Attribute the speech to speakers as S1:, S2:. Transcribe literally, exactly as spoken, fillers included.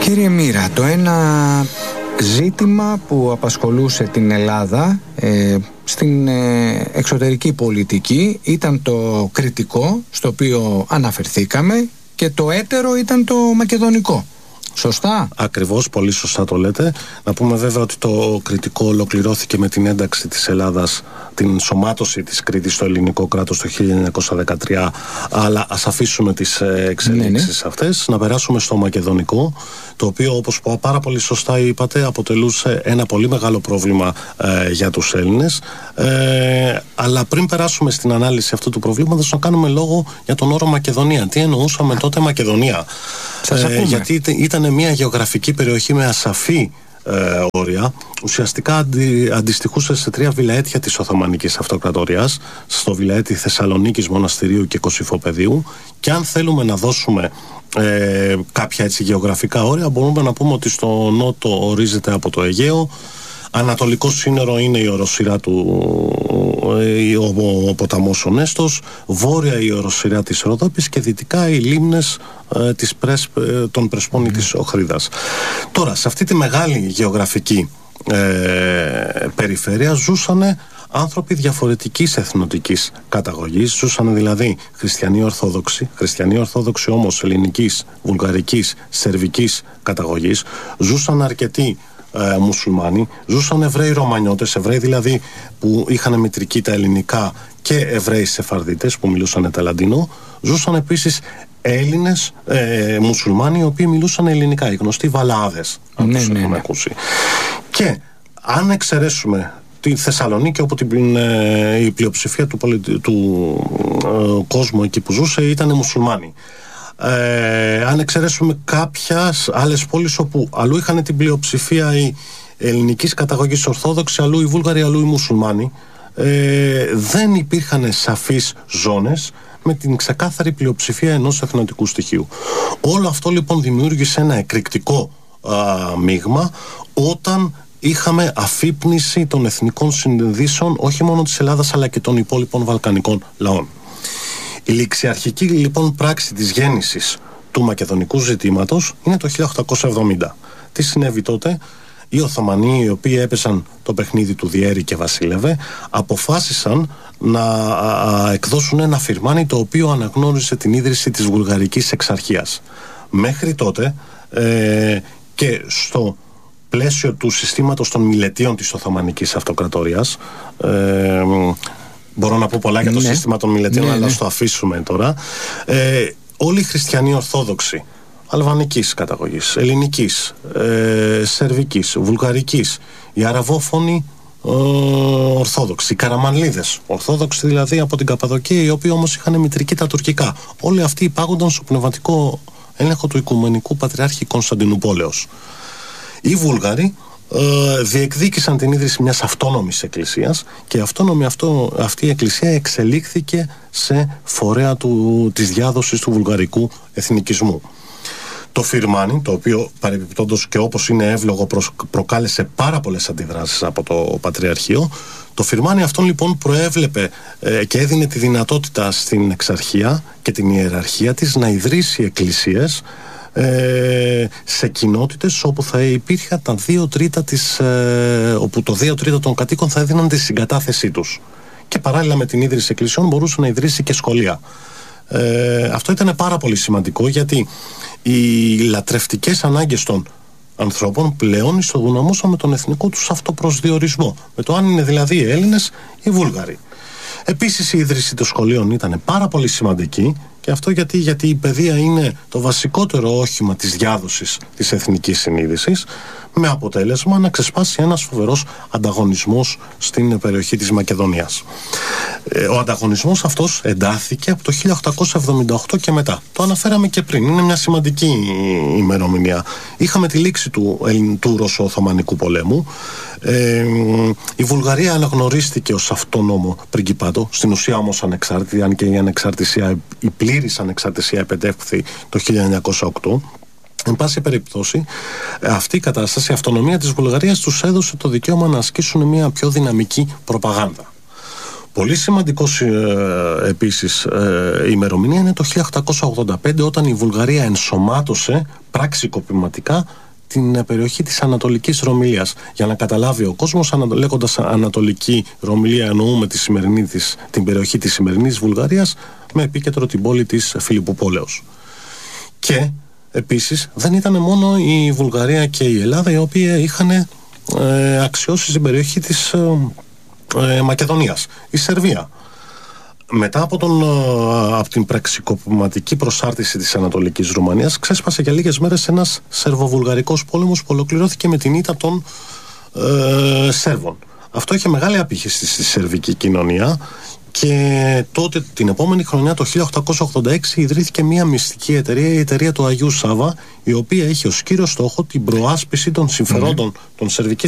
S1: Κύριε Μοίρα, το ένα ζήτημα που απασχολούσε την Ελλάδα ε, στην ε, εξωτερική πολιτική ήταν το κριτικό, στο οποίο αναφερθήκαμε, και το έτερο ήταν το μακεδονικό. Σωστά.
S2: Ακριβώς, πολύ σωστά το λέτε. Να πούμε βέβαια ότι το κριτικό ολοκληρώθηκε με την ένταξη της Ελλάδας, την ενσωμάτωση της Κρήτης στο ελληνικό κράτος το χίλια εννιακόσια δεκατρία, αλλά ας αφήσουμε τις εξελίξεις ναι, ναι. αυτές, να περάσουμε στο μακεδονικό, το οποίο, όπως πάρα πολύ σωστά είπατε, αποτελούσε ένα πολύ μεγάλο πρόβλημα ε, για τους Έλληνες. Ε, αλλά πριν περάσουμε στην ανάλυση αυτού του προβλήματος, να κάνουμε λόγο για τον όρο Μακεδονία. Τι εννοούσαμε τότε Μακεδονία? Ε, γιατί ήταν μια γεωγραφική περιοχή με ασαφή ε, όρια, ουσιαστικά αντι, αντιστοιχούσε σε τρία βιλαέτια της Οθωμανικής Αυτοκρατορίας, στο βιλαέτη Θεσσαλονίκης, Μοναστηρίου και Κωσυφοπεδίου, και αν θέλουμε να δώσουμε ε, κάποια έτσι γεωγραφικά όρια, μπορούμε να πούμε ότι στο νότο ορίζεται από το Αιγαίο, ανατολικό σύνορο είναι η οροσειρά του, ο, ο ποταμός ο Νέστος, βόρεια η οροσειρά της Ροδόπης και δυτικά οι λίμνες ε, της πρεσ, ε, των Πρεσπών mm. της Οχρίδας. Τώρα, σε αυτή τη μεγάλη γεωγραφική ε, περιφέρεια ζούσανε άνθρωποι διαφορετικής εθνοτικής καταγωγής, ζούσαν δηλαδή χριστιανοί Ορθόδοξοι, χριστιανοί Ορθόδοξοι όμως ελληνικής, βουλγαρικής, σερβικής καταγωγής, ζούσαν αρκετοί Ε, μουσουλμάνοι, ζούσαν Εβραίοι Ρωμανιώτες, Εβραίοι δηλαδή που είχαν μητρική τα ελληνικά, και Εβραίοι Σεφαρδίτες που μιλούσαν τα Λαντίνο, ζούσαν επίσης Έλληνες ε, μουσουλμάνοι οι οποίοι μιλούσαν ελληνικά, οι γνωστοί Βαλαάδες, αν ναι, τους ναι, έχουμε ναι. ακούσει. Και αν εξαιρέσουμε τη Θεσσαλονίκη, όπου την, ε, η πλειοψηφία του, πολιτι... του ε, κόσμου εκεί που ζούσε ήταν μουσουλμάνοι, Ε, αν εξαιρέσουμε κάποιες άλλες πόλεις όπου αλλού είχαν την πλειοψηφία οι ελληνικής καταγωγής Ορθόδοξοι, αλλού οι Βούλγαροι, αλλού οι Μουσουλμάνοι, ε, δεν υπήρχαν σαφείς ζώνες με την ξεκάθαρη πλειοψηφία ενός εθνοτικού στοιχείου. Όλο αυτό λοιπόν δημιούργησε ένα εκρηκτικό α, μείγμα, όταν είχαμε αφύπνιση των εθνικών συνδύσεων όχι μόνο της Ελλάδας αλλά και των υπόλοιπων βαλκανικών λαών. Η ληξιαρχική λοιπόν πράξη της γέννησης του μακεδονικού ζητήματος είναι το χίλια οκτακόσια εβδομήντα. Τι συνέβη τότε? Οι Οθωμανοί, οι οποίοι έπεσαν το παιχνίδι του Διέρη και βασίλευε, αποφάσισαν να εκδώσουν ένα φιρμάνι το οποίο αναγνώρισε την ίδρυση της βουλγαρικής εξαρχίας. Μέχρι τότε ε, και στο πλαίσιο του συστήματος των μιλετίων της Οθωμανικής Αυτοκρατορίας, ε, μπορώ να πω πολλά για το ναι. σύστημα των μιλετίων, ναι, αλλά ναι. το αφήσουμε τώρα. Ε, όλοι οι χριστιανοί Ορθόδοξοι, αλβανικής καταγωγής, ελληνικής, ε, σερβικής, βουλγαρικής, οι αραβόφωνοι ε, Ορθόδοξοι, οι Καραμανλίδες, Ορθόδοξοι δηλαδή από την Καπαδοκία, οι οποίοι όμως είχαν μητρική τα τουρκικά. Όλοι αυτοί υπάγονταν στο πνευματικό έλεγχο του Οικουμενικού Πατριάρχη Κωνσταντινουπόλεως. Οι Βούλγαροι Ε, διεκδίκησαν την ίδρυση μιας αυτόνομης εκκλησίας, και η αυτόνομη αυτό, αυτή η εκκλησία εξελίχθηκε σε φορέα του, της διάδοσης του βουλγαρικού εθνικισμού. Το φιρμάνι, το οποίο παρεμπιπτόντως και όπως είναι εύλογο προς, προκάλεσε πάρα πολλές αντιδράσεις από το Πατριαρχείο, το φιρμάνι αυτόν λοιπόν προέβλεπε ε, και έδινε τη δυνατότητα στην εξαρχία και την ιεραρχία της να ιδρύσει εκκλησίες Ε, σε κοινότητες όπου θα υπήρχαν τα δύο τρίτα της, ε, όπου το δύο τρίτα των κατοίκων θα έδιναν τη συγκατάθεσή τους, και παράλληλα με την ίδρυση εκκλησιών μπορούσε να ιδρύσει και σχολεία. Ε, αυτό ήταν πάρα πολύ σημαντικό, γιατί οι λατρευτικές ανάγκες των ανθρώπων πλέον ισοδυναμούσαν με τον εθνικό τους αυτοπροσδιορισμό, με το αν είναι δηλαδή οι Έλληνες ή Βούλγαροι. Επίσης η ίδρυση των σχολείων ήταν πάρα πολύ σημαντική, και αυτό γιατί, γιατί η παιδεία είναι το βασικότερο όχημα της διάδοσης της εθνικής συνείδησης, με αποτέλεσμα να ξεσπάσει ένας φοβερός ανταγωνισμός στην περιοχή της Μακεδονίας. Ο ανταγωνισμός αυτός εντάθηκε από το χίλια οκτακόσια εβδομήντα οκτώ και μετά. Το αναφέραμε και πριν, είναι μια σημαντική ημερομηνία. Είχαμε τη λήξη του, του Ρωσο-Οθωμανικού πολέμου. Ε, η Βουλγαρία αναγνωρίστηκε ως αυτόνομο πριγκιπάτο, στην ουσία όμως ανεξάρτητη, αν και η ανεξαρτησία, η πλήρης ανεξαρτησία επετεύχθη το χίλια εννιακόσια οκτώ. Εν πάση περιπτώσει, αυτή η κατάσταση, η αυτονομία της Βουλγαρίας τους έδωσε το δικαίωμα να ασκήσουν μια πιο δυναμική προπαγάνδα. Πολύ σημαντικός ε, επίσης ε, η ημερομηνία είναι το χίλια οκτακόσια ογδόντα πέντε, όταν η Βουλγαρία ενσωμάτωσε πραξικοπηματικά την περιοχή της Ανατολικής Ρωμυλίας. Για να καταλάβει ο κόσμος, λέγοντας Ανατολική Ρωμυλία εννοούμε τη σημερινή της, την περιοχή της σημερινής Βουλγαρίας, με επίκεντρο την πόλη της Φιλιπποπόλεως. Και επίσης δεν ήταν μόνο η Βουλγαρία και η Ελλάδα οι οποίοι είχαν ε, αξιώσει στην περιοχή της ε, ε, Μακεδονίας. Η Σερβία, μετά από, τον, από την πραξικοπηματική προσάρτηση της Ανατολικής Ρουμανίας, ξέσπασε για λίγες μέρες ένας σερβοβουλγαρικός πόλεμος που ολοκληρώθηκε με την ήττα των ε, Σέρβων. Αυτό είχε μεγάλη απήχηση στη σερβική κοινωνία και τότε την επόμενη χρονιά, το χίλια οκτακόσια ογδόντα έξι, ιδρύθηκε μια μυστική εταιρεία, η εταιρεία του Αγίου Σάβα, η οποία είχε ως κύριο στόχο την προάσπιση των συμφερόντων mm. των σερβικής